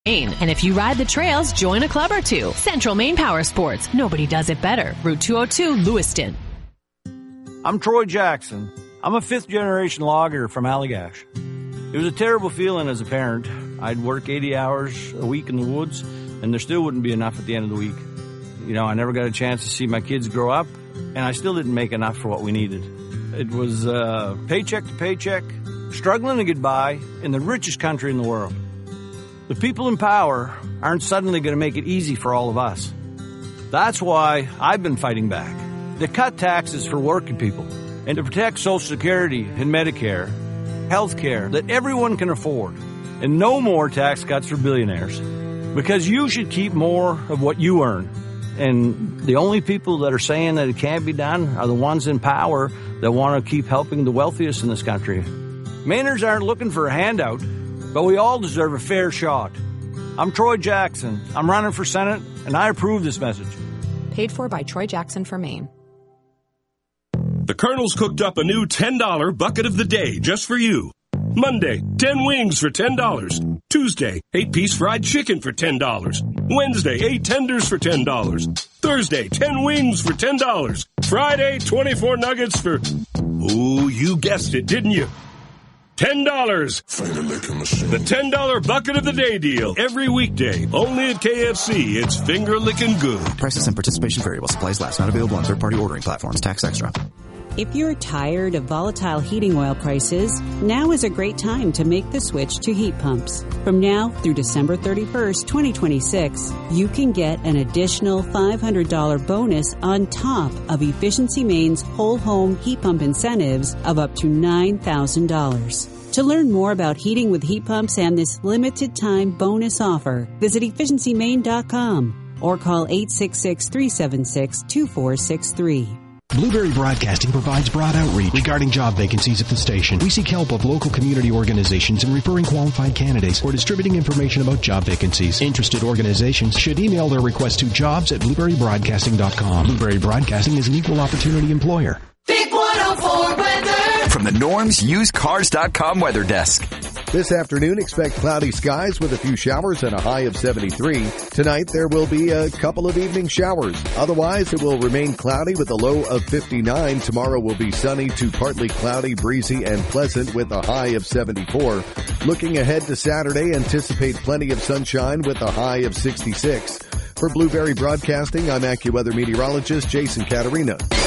Maine. And if you ride the trails, join a club or two. Central Maine Power Sports. Nobody does it better. Route 202, Lewiston. I'm Troy Jackson. I'm a fifth-generation logger from Allagash. It was a terrible feeling as a parent. I'd work 80 hours a week in the woods, and there still wouldn't be enough at the end of the week. You know, I never got a chance to see my kids grow up, and I still didn't make enough for what we needed. It was paycheck to paycheck, struggling to get by in the richest country in the world. The people in power aren't suddenly going to make it easy for all of us. That's why I've been fighting back. To cut taxes for working people and to protect Social Security and Medicare, health care that everyone can afford, and no more tax cuts for billionaires. Because you should keep more of what you earn. And the only people that are saying that it can't be done are the ones in power that want to keep helping the wealthiest in this country. Mainers aren't looking for a handout, but we all deserve a fair shot. I'm Troy Jackson. I'm running for Senate, and I approve this message. Paid for by Troy Jackson for Maine. The Colonel's cooked up a new $10 bucket of the day just for you. Monday, 10 wings for $10. Tuesday, 8-piece fried chicken for $10. Wednesday, 8 tenders for $10. Thursday, 10 wings for $10. Friday, 24 nuggets for... Ooh, you guessed it, didn't you? $10. The $10 bucket of the day deal. Every weekday. Only at KFC. It's finger-licking good. Prices and participation variable. Supplies last. Not available on third-party ordering platforms. Tax extra. If you're tired of volatile heating oil prices, now is a great time to make the switch to heat pumps. From now through December 31st, 2026, you can get an additional $500 bonus on top of Efficiency Maine's whole home heat pump incentives of up to $9,000. To learn more about heating with heat pumps and this limited time bonus offer, visit efficiencymaine.com or call 866-376-2463. Blueberry Broadcasting provides broad outreach regarding job vacancies at the station. We seek help of local community organizations in referring qualified candidates or distributing information about job vacancies. Interested organizations should email their request to jobs@blueberrybroadcasting.com. Blueberry Broadcasting is an equal opportunity employer. Big 104 weather. From the NormsUsedCars.com weather desk. This afternoon, expect cloudy skies with a few showers and a high of 73. Tonight, there will be a couple of evening showers. Otherwise, it will remain cloudy with a low of 59. Tomorrow will be sunny to partly cloudy, breezy, and pleasant with a high of 74. Looking ahead to Saturday, anticipate plenty of sunshine with a high of 66. For Blueberry Broadcasting, I'm AccuWeather meteorologist Jason Caterina.